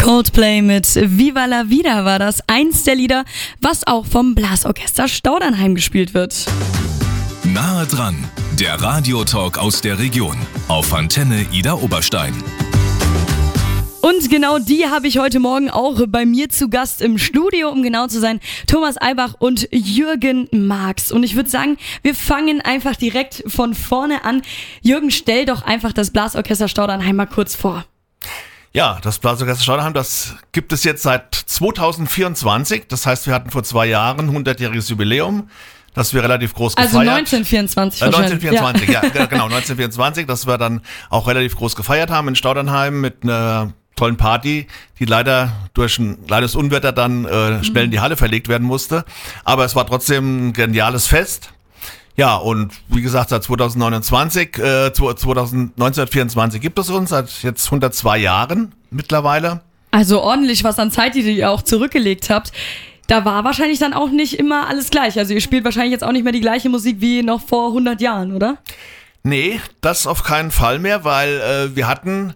Coldplay mit Viva la Vida war das, eins der Lieder, was auch vom Blasorchester Staudernheim gespielt wird. Nahe dran, der Radiotalk aus der Region auf Antenne Ida Oberstein. Und genau die habe ich heute Morgen auch bei mir zu Gast im Studio, um genau zu sein, Thomas Eibach und Jürgen Marx. Und ich würde sagen, wir fangen einfach direkt von vorne an. Jürgen, stell doch einfach das Blasorchester Staudernheim mal kurz vor. Ja, das Blasorchester Staudernheim, das gibt es jetzt seit 2024. Das heißt, wir hatten vor 2 Jahren 100-jähriges Jubiläum, das wir relativ groß gefeiert. Also 1924 1924, ja, genau, 1924, das wir dann auch relativ groß gefeiert haben in Staudernheim mit einer tollen Party, die leider durch ein kleines Unwetter dann schnell in die Halle verlegt werden musste. Aber es war trotzdem ein geniales Fest. Ja, und wie gesagt, seit 1924 gibt es uns, seit jetzt 102 Jahren mittlerweile. Also ordentlich was an Zeit, die ihr auch zurückgelegt habt. Da war wahrscheinlich dann auch nicht immer alles gleich. Also ihr spielt wahrscheinlich jetzt auch nicht mehr die gleiche Musik wie noch vor 100 Jahren, oder? Nee, das auf keinen Fall mehr, weil wir hatten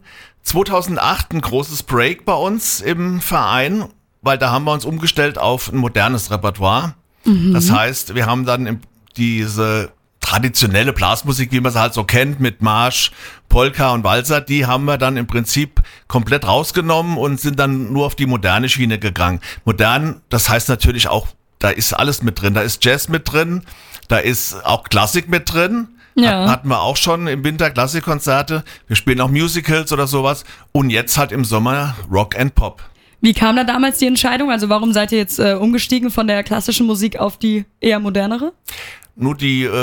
2008 ein großes Break bei uns im Verein, weil da haben wir uns umgestellt auf ein modernes Repertoire. Das heißt, wir haben dann diese traditionelle Blasmusik, wie man sie halt so kennt, mit Marsch, Polka und Walzer, die haben wir dann im Prinzip komplett rausgenommen und sind dann nur auf die moderne Schiene gegangen. Modern, das heißt natürlich auch, da ist alles mit drin. Da ist Jazz mit drin, da ist auch Klassik mit drin. Ja. Hatten wir auch schon im Winter Klassikkonzerte. Wir spielen auch Musicals oder sowas. Und jetzt halt im Sommer Rock and Pop. Wie kam da damals die Entscheidung? Also warum seid ihr jetzt umgestiegen von der klassischen Musik auf die eher modernere? Nur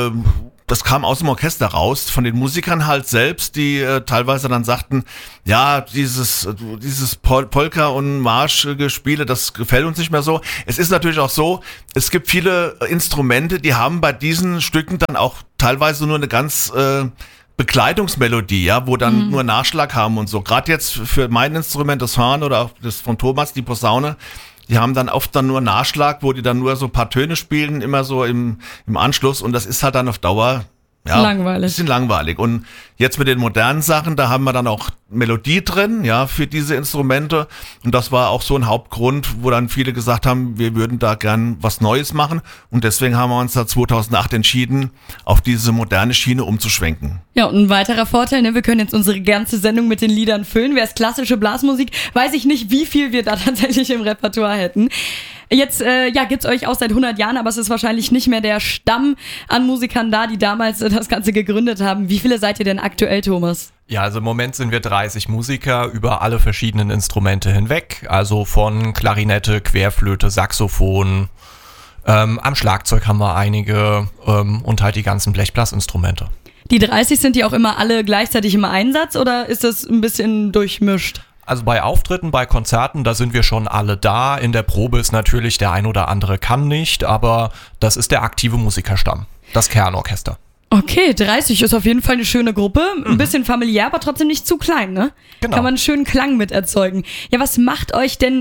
das kam aus dem Orchester raus, von den Musikern halt selbst, die teilweise dann sagten, ja, dieses Polka- und Marschgespiele, das gefällt uns nicht mehr so. Es ist natürlich auch so, es gibt viele Instrumente, die haben bei diesen Stücken dann auch teilweise nur eine ganz Begleitungsmelodie, ja, wo dann nur Nachschlag haben und so. Gerade jetzt für mein Instrument, das Horn oder auch das von Thomas, die Posaune, die haben dann oft dann nur Nachschlag, wo die dann nur so ein paar Töne spielen, immer so im Anschluss, und das ist halt dann auf Dauer langweilig. Ein bisschen langweilig. Und jetzt mit den modernen Sachen, da haben wir dann auch Melodie drin, ja, für diese Instrumente. Und das war auch so ein Hauptgrund, wo dann viele gesagt haben, wir würden da gern was Neues machen. Und deswegen haben wir uns da 2008 entschieden, auf diese moderne Schiene umzuschwenken. Ja, und ein weiterer Vorteil, wir können jetzt unsere ganze Sendung mit den Liedern füllen. Wäre es klassische Blasmusik, weiß ich nicht, wie viel wir da tatsächlich im Repertoire hätten. Jetzt gibt's euch auch seit 100 Jahren, aber es ist wahrscheinlich nicht mehr der Stamm an Musikern da, die damals das Ganze gegründet haben. Wie viele seid ihr denn aktuell, Thomas? Ja, also im Moment sind wir 30 Musiker über alle verschiedenen Instrumente hinweg. Also von Klarinette, Querflöte, Saxophon, am Schlagzeug haben wir einige und halt die ganzen Blechblasinstrumente. Die 30 sind die auch immer alle gleichzeitig im Einsatz oder ist das ein bisschen durchmischt? Also bei Auftritten, bei Konzerten, da sind wir schon alle da. In der Probe ist natürlich der ein oder andere kann nicht, aber das ist der aktive Musikerstamm, das Kernorchester. Okay, 30 ist auf jeden Fall eine schöne Gruppe. Ein bisschen familiär, aber trotzdem nicht zu klein, ne? Genau. Kann man einen schönen Klang mit erzeugen. Ja, was macht euch denn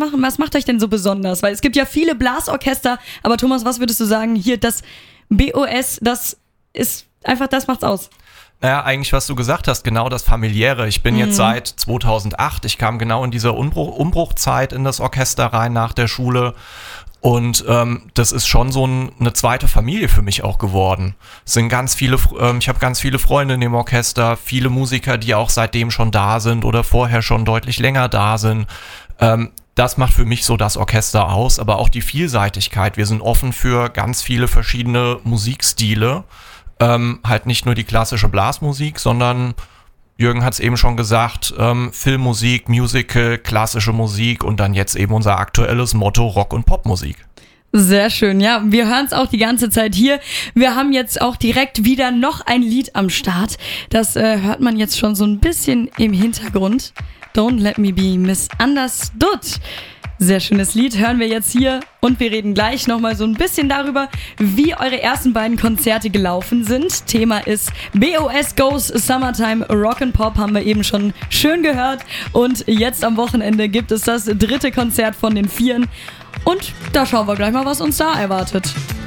so besonders? Weil es gibt ja viele Blasorchester, aber Thomas, was würdest du sagen? Hier, das BOS, das ist einfach, das macht's aus. Naja, eigentlich, was du gesagt hast, genau das Familiäre. Ich bin jetzt seit 2008, ich kam genau in dieser Umbruchzeit in das Orchester rein nach der Schule. Und das ist schon so eine zweite Familie für mich auch geworden. Es sind ganz viele, ich habe ganz viele Freunde in dem Orchester, viele Musiker, die auch seitdem schon da sind oder vorher schon deutlich länger da sind. Das macht für mich so das Orchester aus, aber auch die Vielseitigkeit. Wir sind offen für ganz viele verschiedene Musikstile. Halt nicht nur die klassische Blasmusik, sondern Jürgen hat es eben schon gesagt, Filmmusik, Musical, klassische Musik und dann jetzt eben unser aktuelles Motto Rock- und Popmusik. Sehr schön, ja. Wir hören es auch die ganze Zeit hier. Wir haben jetzt auch direkt wieder noch ein Lied am Start. Das hört man jetzt schon so ein bisschen im Hintergrund. Don't Let Me Be Misunderstood. Sehr schönes Lied, hören wir jetzt hier und wir reden gleich nochmal so ein bisschen darüber, wie eure ersten beiden Konzerte gelaufen sind. Thema ist BOS Goes Summertime Rock'n'Pop, haben wir eben schon schön gehört, und jetzt am Wochenende gibt es das 3. Konzert von den 4 und da schauen wir gleich mal, was uns da erwartet.